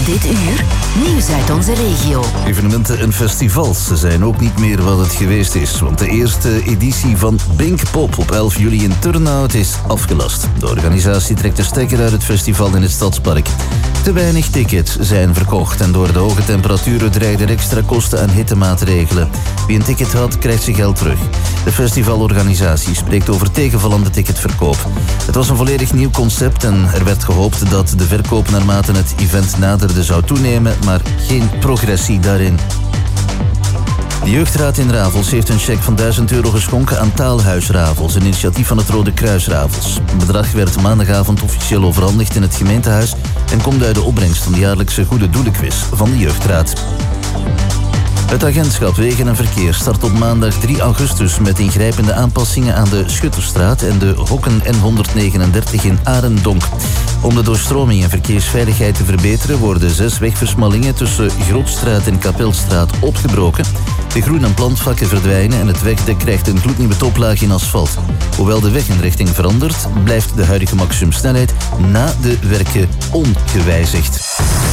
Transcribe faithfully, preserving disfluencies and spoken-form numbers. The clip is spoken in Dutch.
Dit uur, nieuws uit onze regio. Evenementen en festivals zijn ook niet meer wat het geweest is. Want de eerste editie van Pinkpop op elf juli in Turnhout is afgelast. De organisatie trekt de stekker uit het festival in het Stadspark. Te weinig tickets zijn verkocht en door de hoge temperaturen dreigen er extra kosten aan hittemaatregelen. Wie een ticket had, krijgt zijn geld terug. De festivalorganisatie spreekt over tegenvallende ticketverkoop. Het was een volledig nieuw concept en er werd gehoopt dat de verkoop naarmate het event naderde zou toenemen, maar geen progressie daarin. De jeugdraad in Ravels heeft een cheque van duizend euro geschonken aan Taalhuis Ravels, een initiatief van het Rode Kruis Ravels. Het bedrag werd maandagavond officieel overhandigd in het gemeentehuis en komt uit de opbrengst van de jaarlijkse Goede Doelenquiz van de jeugdraad. Het agentschap Wegen en Verkeer start op maandag drie augustus met ingrijpende aanpassingen aan de Schutterstraat en de Hokken N honderdnegenendertig in Arendonk. Om de doorstroming en verkeersveiligheid te verbeteren worden zes wegversmallingen tussen Grootstraat en Kapelstraat opgebroken. De groen- en plantvakken verdwijnen en het wegdek krijgt een gloednieuwe toplaag in asfalt. Hoewel de weginrichting verandert, blijft de huidige maximumsnelheid na de werken ongewijzigd.